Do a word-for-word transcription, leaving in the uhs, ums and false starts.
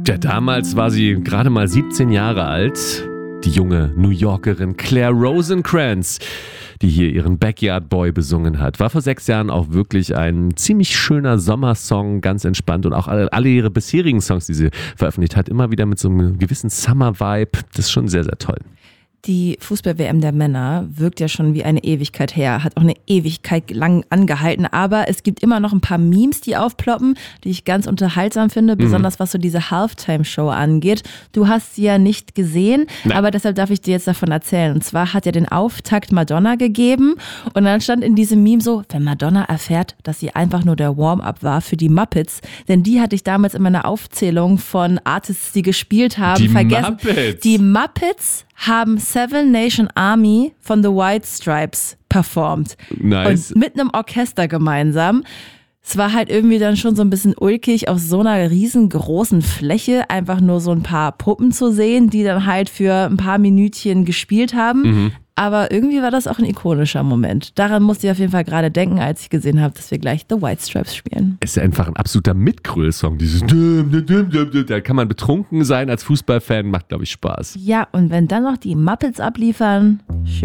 Ja, damals war sie gerade mal siebzehn Jahre alt. Die junge New Yorkerin Claire Rosencrantz, die hier ihren Backyard Boy besungen hat. War vor sechs Jahren auch wirklich ein ziemlich schöner Sommersong, ganz entspannt. Und auch alle, alle ihre bisherigen Songs, die sie veröffentlicht hat, immer wieder mit so einem gewissen Summer-Vibe. Das ist schon sehr, sehr toll. Die Fußball-W M der Männer wirkt ja schon wie eine Ewigkeit her, hat auch eine Ewigkeit lang angehalten, aber es gibt immer noch ein paar Memes, die aufploppen, die ich ganz unterhaltsam finde, besonders was so diese Halftime-Show angeht. Du hast sie ja nicht gesehen, Nein. aber deshalb darf ich dir jetzt davon erzählen. Und zwar hat ja den Auftakt Madonna gegeben und dann stand in diesem Meme so, wenn Madonna erfährt, dass sie einfach nur der Warm-up war für die Muppets, denn die hatte ich damals in meiner Aufzählung von Artists, die gespielt haben, die vergessen. Muppets. Die Muppets haben Seven Nation Army von The White Stripes performt. Nice. Und mit einem Orchester gemeinsam. Es war halt irgendwie dann schon so ein bisschen ulkig, auf so einer riesengroßen Fläche einfach nur so ein paar Puppen zu sehen, die dann halt für ein paar Minütchen gespielt haben. Mhm. Aber irgendwie war das auch ein ikonischer Moment. Daran musste ich auf jeden Fall gerade denken, als ich gesehen habe, dass wir gleich The White Stripes spielen. Es ist einfach ein absoluter Mitgröl-Song. Dieses da kann man betrunken sein als Fußballfan, macht, glaube ich, Spaß. Ja, und wenn dann noch die Muppets abliefern, schön.